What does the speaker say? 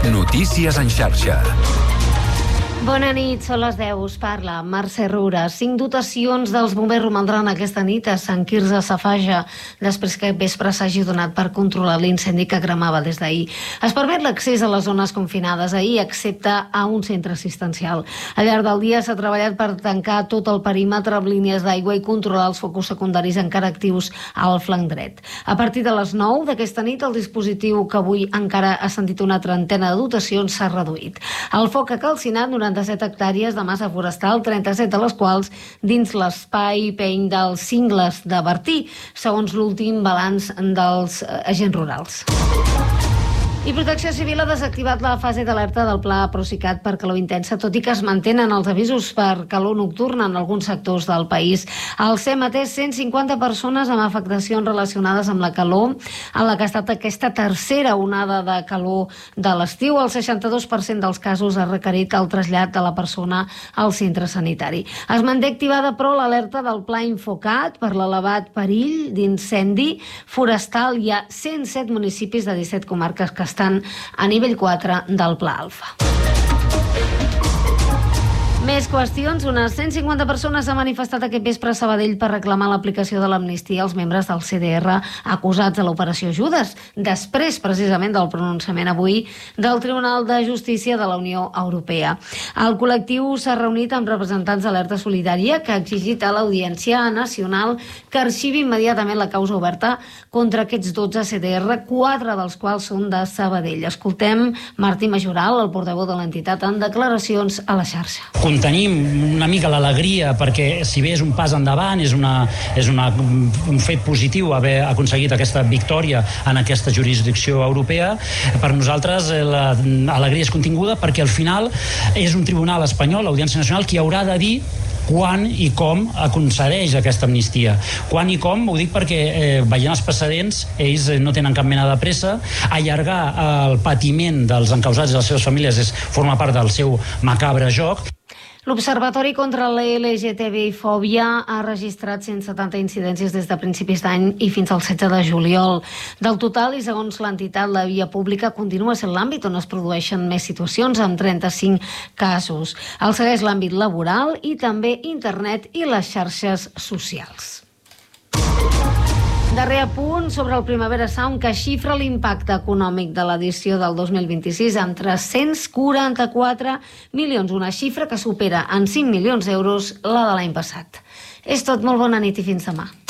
Notícies en xarxa. Bona nit, són les 10, us parla Mercè Roura. 5 dotacions dels bombers romandran aquesta nit a Sant Quirze Safaja, després que vespre s'hagi donat per controlar l'incendi que cremava des d'ahir. Es permet l'accés a les zones confinades ahir, excepte a un centre assistencial. Al llarg del dia s'ha treballat per tancar tot el perímetre amb línies d'aigua i controlar els focus secundaris encara actius al flanc dret. A partir de les 9 d'aquesta nit, el dispositiu que avui encara ha sentit una trentena de dotacions s'ha reduït. El foc ha calcinat 97 hectàrees de massa forestal, 37 de les quals dins l'espai PEIN dels Cingles de Bertí, segons l'últim balanç dels agents rurals. I Protecció Civil ha desactivat la fase d'alerta del Pla Procicat per calor intensa, tot i que es mantenen els avisos per calor nocturna en alguns sectors del país. El CEM ha atès 150 persones amb afectacions relacionades amb la calor, en la que ha estat aquesta tercera onada de calor de l'estiu. El 62% dels casos ha requerit el trasllat de la persona al centre sanitari. Es manté activada, però, l'alerta del Pla Infocat per l'elevat perill d'incendi forestal. Hi ha 107 municipis de 17 comarques que estan a nivell 4 del Pla Alfa. Més qüestions. Unes 150 persones han manifestat aquest vespre a Sabadell per reclamar l'aplicació de l'amnistia als membres del CDR acusats de l'Operació Judes, després precisament del pronunciament avui del Tribunal de Justícia de la Unió Europea. El col·lectiu s'ha reunit amb representants d'Alerta Solidària, que ha exigit a l'Audiència Nacional que arxivi immediatament la causa oberta contra aquests 12 CDR, 4 dels quals són de Sabadell. Escoltem Martí Majoral, el portaveu de l'entitat, en declaracions a la xarxa. Tenim una mica l'alegria perquè, si bé és un pas endavant, és un fet positiu haver aconseguit aquesta victòria en aquesta jurisdicció europea, per nosaltres l'alegria és continguda perquè al final és un tribunal espanyol, l'Audiència Nacional, qui haurà de dir quan i com concedeix aquesta amnistia. Quan i com, ho dic perquè veient els precedents, ells no tenen cap mena de pressa. Allargar el patiment dels encausats i les seves famílies forma part del seu macabre joc. L'Observatori contra la LGTBI-fòbia ha registrat 170 incidències des de principis d'any i fins al 16 de juliol. Del total, i segons l'entitat, la via pública continua sent l'àmbit on es produeixen més situacions, amb 35 casos. El segueix l'àmbit laboral i també internet i les xarxes socials. Darrer apunt sobre el Primavera Sound, que xifra l'impacte econòmic de l'edició del 2026 amb 344 milions, una xifra que supera en 5 milions d'euros la de l'any passat. És tot, molt bona nit i fins demà.